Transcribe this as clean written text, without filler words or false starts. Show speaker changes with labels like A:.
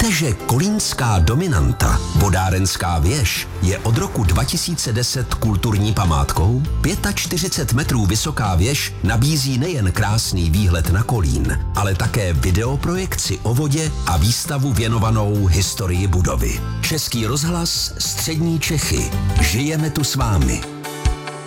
A: Víte, že kolínská dominanta, vodárenská věž, je od roku 2010 kulturní památkou? 45 metrů vysoká věž nabízí nejen krásný výhled na Kolín, ale také videoprojekci o vodě a výstavu věnovanou historii budovy. Český rozhlas, Střední Čechy. Žijeme tu s vámi.